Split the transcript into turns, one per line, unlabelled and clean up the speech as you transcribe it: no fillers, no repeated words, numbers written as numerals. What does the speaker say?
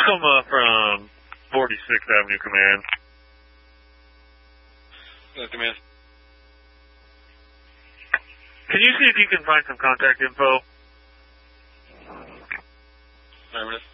Tacoma from 46th Avenue Command.
Command.
Can you see if you can find some contact info?
Affirmative.